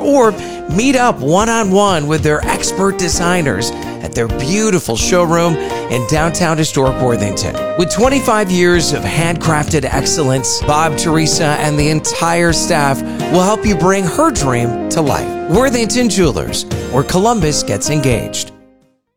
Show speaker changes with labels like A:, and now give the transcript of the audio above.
A: or meet up one-on-one with their expert designers at their beautiful showroom in downtown historic Worthington. With 25 years of handcrafted excellence, Bob, Teresa, and the entire staff will help you bring her dream to life. Worthington Jewelers, where Columbus gets engaged.